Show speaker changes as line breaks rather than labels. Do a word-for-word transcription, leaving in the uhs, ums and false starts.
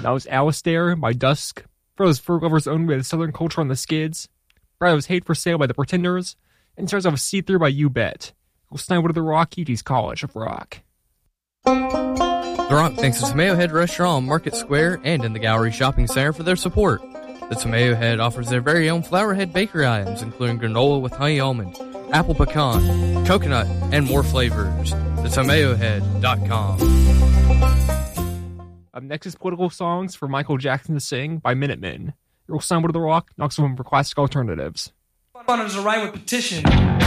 That was Alistair by Dusk. Those fur lovers owned by the Southern Culture on the Skids. Brad was Hate for Sale by the Pretenders. And starts off See Through by You Bet. We'll snide with the Rock, U T's College of Rock.
The Rock thanks the Tomato Head Restaurant on Market Square and in the Gallery Shopping Center for their support. The Tomato Head offers their very own Flowerhead bakery items, including granola with honey almond, apple pecan, coconut, and more flavors. the tomato head dot com.
Up next is Political Songs for Michael Jackson to Sing by Minutemen. You'll sign with the Rock, knocks one for classic alternatives.
Fun is a rhyme with petition.